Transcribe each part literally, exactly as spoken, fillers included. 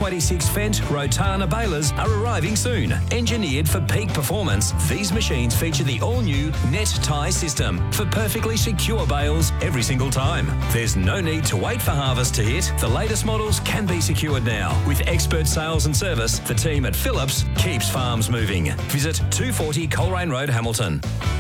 twenty-six Fendt Rotana balers are arriving soon. Engineered for peak performance, these machines feature the all-new Net Tie system for perfectly secure bales every single time. There's no need to wait for harvest to hit. The latest models can be secured now. With expert sales and service, the team at Phillips keeps farms moving. Visit two forty Coleraine Road, Hamilton.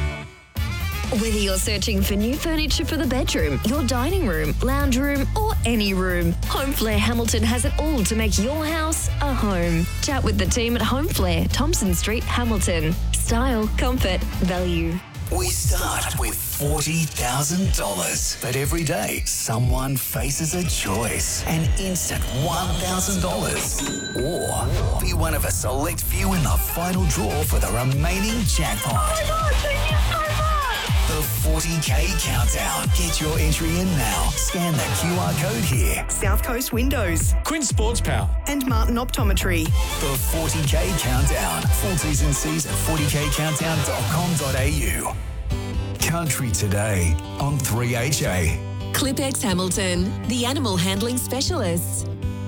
Whether you're searching for new furniture for the bedroom, your dining room, lounge room, or any room, Homeflare Hamilton has it all to make your house a home. Chat with the team at Homeflare, Thompson Street, Hamilton. Style, comfort, value. We start with forty thousand dollars, but every day someone faces a choice. An instant one thousand dollars. Or be one of a select few in the final draw for the remaining jackpot. Oh my God, thank you so much! The forty K Countdown. Get your entry in now. Scan the Q R code here. South Coast Windows. Quinn Sports Power. And Martin Optometry. The forty K Countdown. Full T's and C's at forty k countdown dot com dot a u. Country Today on three H A. Clipex Hamilton, the animal handling specialists.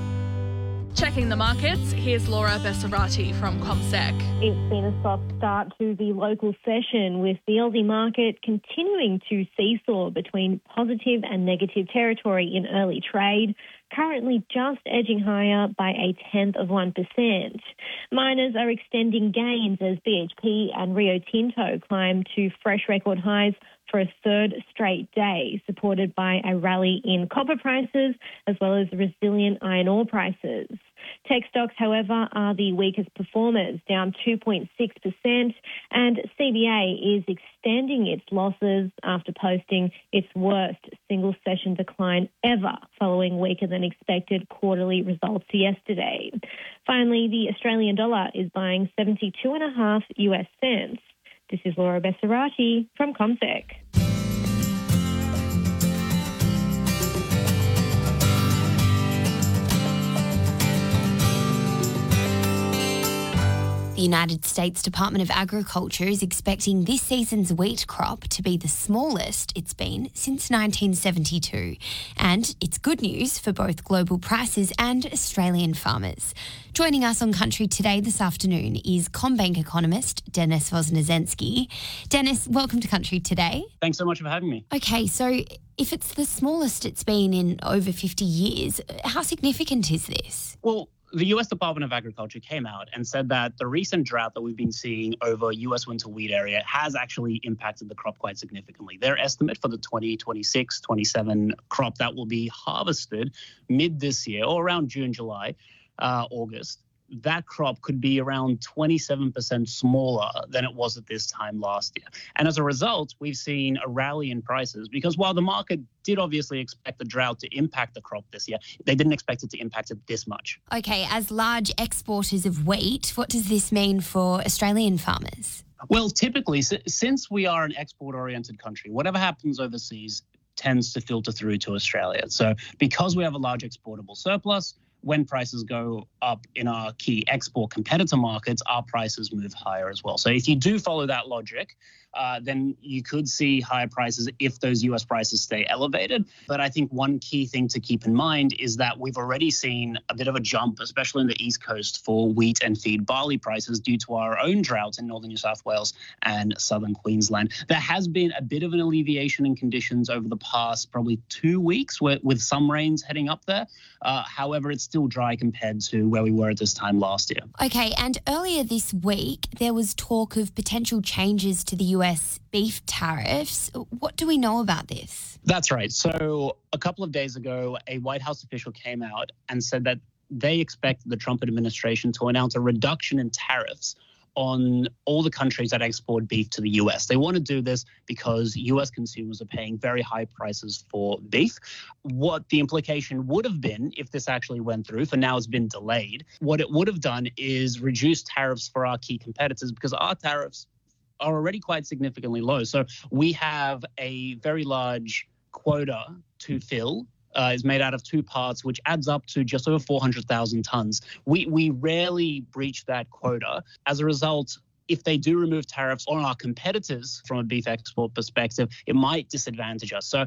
Checking the markets, here's Laura Bessarati from CommSec. It's been a soft start to the local session, with the Aussie market continuing to seesaw between positive and negative territory in early trade, currently just edging higher by a tenth of one percent. Miners are extending gains as B H P and Rio Tinto climb to fresh record highs for a third straight day, supported by a rally in copper prices as well as resilient iron ore prices. Tech stocks, however, are the weakest performers, down two point six percent, and C B A is extending its losses after posting its worst single-session decline ever, following weaker than expected quarterly results yesterday. Finally, the Australian dollar is buying seventy-two and a half US cents. This is Laura Bessarati from CommSec. The United States Department of Agriculture is expecting this season's wheat crop to be the smallest it's been since nineteen seventy-two. And it's good news for both global prices and Australian farmers. Joining us on Country Today this afternoon is CommBank economist Denis Voznesensky. Denis, welcome to Country Today. Thanks so much for having me. Okay, so if it's the smallest it's been in over fifty years, how significant is this? Well, the U S Department of Agriculture came out and said that the recent drought that we've been seeing over U S winter wheat area has actually impacted the crop quite significantly. Their estimate for the twenty twenty-six twenty-seven crop that will be harvested mid this year, or around June, July, uh, August, that crop could be around twenty-seven percent smaller than it was at this time last year. And as a result, we've seen a rally in prices, because while the market did obviously expect the drought to impact the crop this year, they didn't expect it to impact it this much. Okay, as large exporters of wheat, what does this mean for Australian farmers? Well, typically, since we are an export-oriented country, whatever happens overseas tends to filter through to Australia. So because we have a large exportable surplus, when prices go up in our key export competitor markets, our prices move higher as well. So if you do follow that logic, uh, then you could see higher prices if those U S prices stay elevated. But I think one key thing to keep in mind is that we've already seen a bit of a jump, especially in the East Coast, for wheat and feed barley prices due to our own drought in northern New South Wales and southern Queensland. There has been a bit of an alleviation in conditions over the past probably two weeks with, with some rains heading up there. Uh, however, it's still dry compared to where we were at this time last year. Okay, and earlier this week, there was talk of potential changes to the U S beef tariffs. What do we know about this? That's right. So a couple of days ago, a White House official came out and said that they expect the Trump administration to announce a reduction in tariffs on all the countries that export beef to the U S. They want to do this because U S consumers are paying very high prices for beef. What the implication would have been if this actually went through, for now it's been delayed, what it would have done is reduce tariffs for our key competitors, because our tariffs are already quite significantly low. So we have a very large quota to fill. Uh, is made out of two parts, which adds up to just over four hundred thousand tons. We we rarely breach that quota. As a result, if they do remove tariffs on our competitors from a beef export perspective, it might disadvantage us. So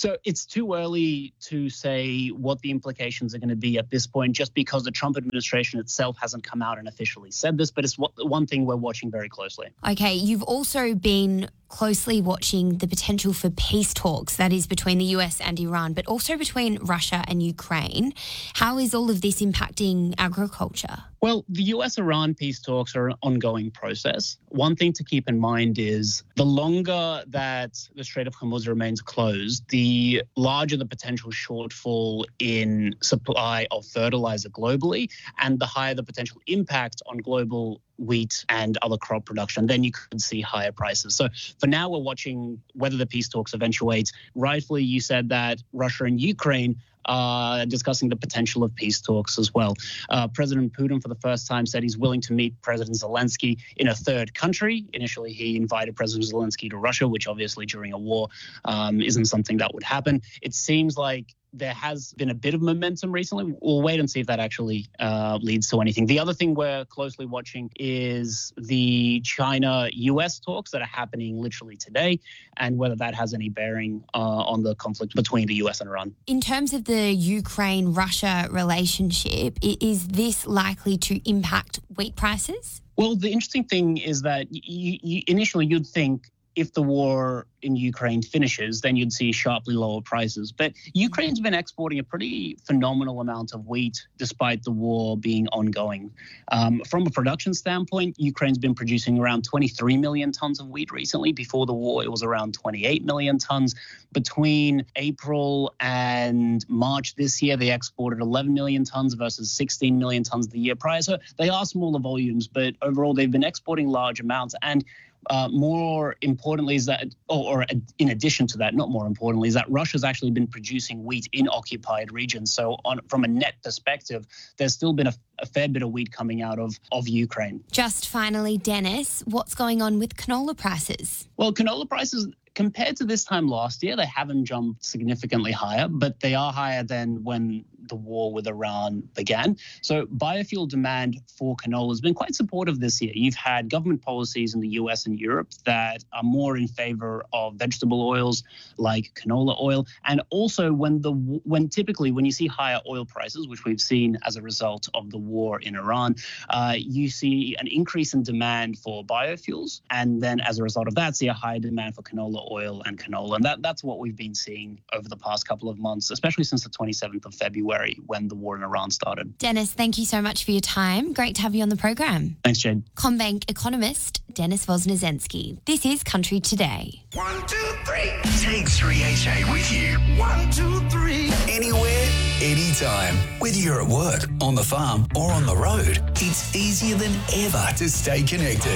So it's too early to say what the implications are going to be at this point, just because the Trump administration itself hasn't come out and officially said this, but it's what, one thing we're watching very closely. Okay, you've also been closely watching the potential for peace talks, that is between the U S and Iran, but also between Russia and Ukraine. How is all of this impacting agriculture? Well, the U S-Iran peace talks are an ongoing process. One thing to keep in mind is the longer that the Strait of Hormuz remains closed, the larger the potential shortfall in supply of fertilizer globally, and the higher the potential impact on global wheat and other crop production, then you could see higher prices. So for now, we're watching whether the peace talks eventuate. Rightfully, you said that Russia and Ukraine are discussing the potential of peace talks as well. Uh, President Putin, for the first time, said he's willing to meet President Zelensky in a third country. Initially, he invited President Zelensky to Russia, which obviously during a war um, isn't something that would happen. It seems like there has been a bit of momentum recently. We'll wait and see if that actually uh, leads to anything. The other thing we're closely watching is the China-U S talks that are happening literally today, and whether that has any bearing uh, on the conflict between the U S and Iran. In terms of the Ukraine-Russia relationship, is this likely to impact wheat prices? Well, the interesting thing is that you, you, initially you'd think if the war in Ukraine finishes, then you'd see sharply lower prices. But Ukraine's been exporting a pretty phenomenal amount of wheat despite the war being ongoing. Um, from a production standpoint, Ukraine's been producing around twenty-three million tons of wheat recently. Before the war, it was around twenty-eight million tons. Between April and March this year, they exported eleven million tons versus sixteen million tons the year prior. So they are smaller volumes, but overall they've been exporting large amounts. And Uh, more importantly is that, or, or in addition to that, not more importantly, is that Russia's actually been producing wheat in occupied regions. So on, from a net perspective, there's still been a, a fair bit of wheat coming out of, of Ukraine. Just finally, Dennis, what's going on with canola prices? Well, canola prices, compared to this time last year, they haven't jumped significantly higher, but they are higher than when the war with Iran began. So biofuel demand for canola has been quite supportive this year. You've had government policies in the U S and Europe that are more in favor of vegetable oils like canola oil. And also when the when typically when you see higher oil prices, which we've seen as a result of the war in Iran, uh, you see an increase in demand for biofuels. And then as a result of that, see a higher demand for canola oil and canola. And that, that's what we've been seeing over the past couple of months, especially since the twenty-seventh of February, when the war in Iran started. Dennis, thank you so much for your time. Great to have you on the program. Thanks, Jade. CommBank economist Dennis Vosnozensky. This is Country Today. One, two, three. Take three H A with you. One, two, three. Anywhere, anytime. Whether you're at work, on the farm, or on the road, it's easier than ever to stay connected.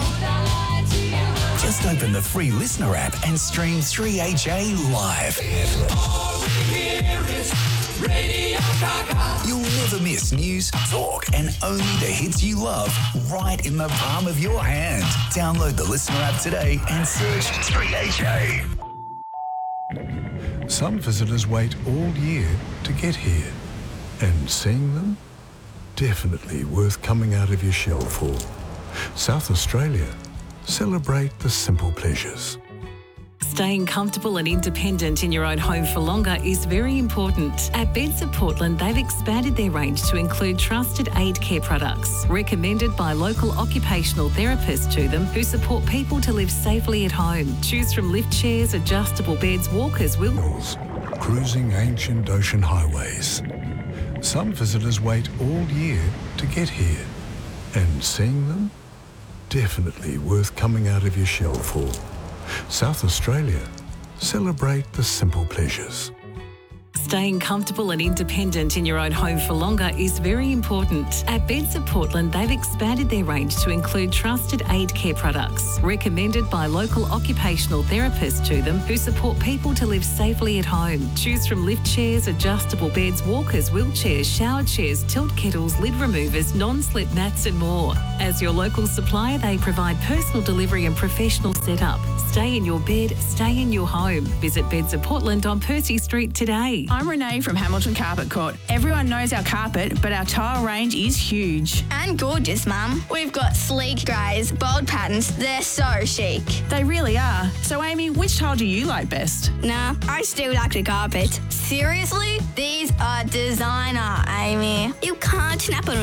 Just open the free Listener app and stream three H A live. Radio Gaga. You'll never miss news, talk, and only the hits you love right in the palm of your hand. Download the Listener app today and search three H A. Some visitors wait all year to get here, and seeing them, definitely worth coming out of your shell for. South Australia, celebrate the simple pleasures. Staying comfortable and independent in your own home for longer is very important. At Beds of Portland, they've expanded their range to include trusted aged care products, recommended by local occupational therapists to them who support people to live safely at home. Choose from lift chairs, adjustable beds, walkers, wheels. Cruising ancient ocean highways. Some visitors wait all year to get here, and seeing them, definitely worth coming out of your shell for. South Australia, celebrate the simple pleasures. Staying comfortable and independent in your own home for longer is very important. At Beds of Portland, they've expanded their range to include trusted aged care products, recommended by local occupational therapists to them who support people to live safely at home. Choose from lift chairs, adjustable beds, walkers, wheelchairs, shower chairs, tilt kettles, lid removers, non-slip mats and more. As your local supplier, they provide personal delivery and professional setup. Stay in your bed, stay in your home. Visit Beds of Portland on Percy Street today. I'm Renee from Hamilton Carpet Court. Everyone knows our carpet, but our tile range is huge. And gorgeous, Mum. We've got sleek greys, bold patterns. They're so chic. They really are. So, Amy, which tile do you like best? Nah, I still like the carpet. Seriously? These are designer, Amy. You can't snap on